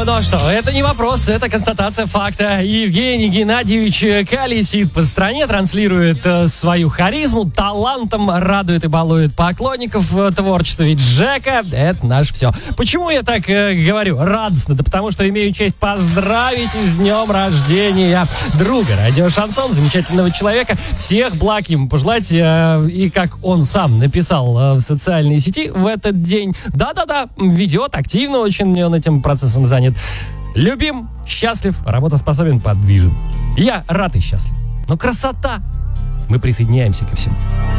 Ну что, это не вопрос, это констатация факта. Евгений Геннадьевич колесит по стране, транслирует свою харизму, талантом радует и балует поклонников творчества. Ведь Жека — это наше все. Почему я так говорю радостно? Да потому что имею честь поздравить с днем рождения друга радио «Шансон», замечательного человека. Всех благ ему пожелать. И как он сам написал в социальной сети в этот день, да-да-да, ведет активно очень, он этим процессом занят. Любим, счастлив, работоспособен, подвижен. Я рад и счастлив. Но красота! Мы присоединяемся ко всему.